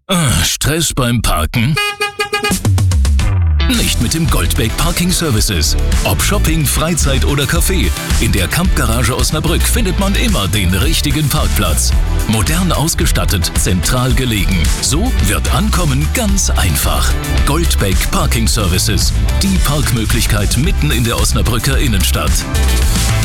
Stress beim Parken? Nicht mit dem Goldbeck Parking Services. Ob Shopping, Freizeit oder Café, in der Campgarage Osnabrück findet man immer den richtigen Parkplatz. Modern ausgestattet, zentral gelegen. So wird Ankommen ganz einfach. Goldbeck Parking Services. Die Parkmöglichkeit mitten in der Osnabrücker Innenstadt.